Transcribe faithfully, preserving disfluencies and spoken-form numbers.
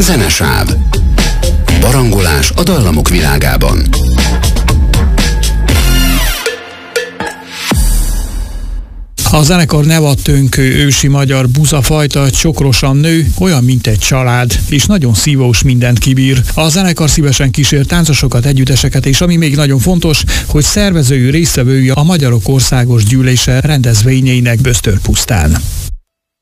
Zenesáv. Barangolás a dallamok világában. A zenekar nevattönkő ősi magyar buzafajta csokrosan nő, olyan, mint egy család, és nagyon szívós, mindent kibír. A zenekar szívesen kísér táncosokat, együtteseket, és ami még nagyon fontos, hogy szervezői résztvevői a Magyarok Országos Gyűlése rendezvényeinek Bösztörpusztán.